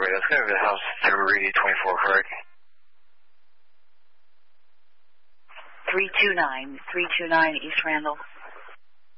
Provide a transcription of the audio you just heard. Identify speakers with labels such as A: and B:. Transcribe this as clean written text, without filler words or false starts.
A: let's go over the house 324, correct?
B: 329 East Randall.